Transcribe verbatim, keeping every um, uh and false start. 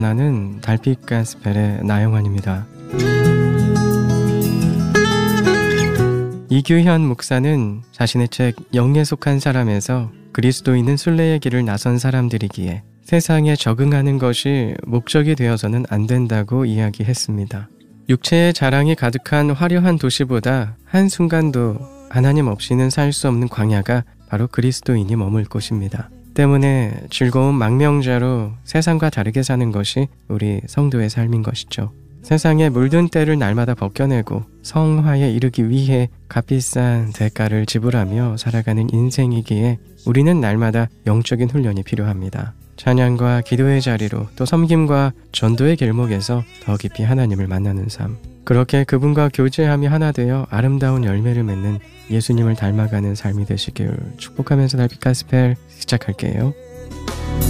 나는 달빛 가스펠의 나영환입니다. 이규현 목사는 자신의 책 영에 속한 사람에서 그리스도인은 순례의 길을 나선 사람들이기에 세상에 적응하는 것이 목적이 되어서는 안 된다고 이야기했습니다. 육체의 자랑이 가득한 화려한 도시보다 한순간도 하나님 없이는 살 수 없는 광야가 바로 그리스도인이 머물 곳입니다. 때문에 즐거운 망명자로 세상과 다르게 사는 것이 우리 성도의 삶인 것이죠. 세상에 물든 때를 날마다 벗겨내고 성화에 이르기 위해 값비싼 대가를 지불하며 살아가는 인생이기에 우리는 날마다 영적인 훈련이 필요합니다. 찬양과 기도의 자리로 또 섬김과 전도의 길목에서 더 깊이 하나님을 만나는 삶, 그렇게 그분과 교제하며 하나 되어 아름다운 열매를 맺는 예수님을 닮아가는 삶이 되시길 축복하면서 달빛 가스펠 시작할게요.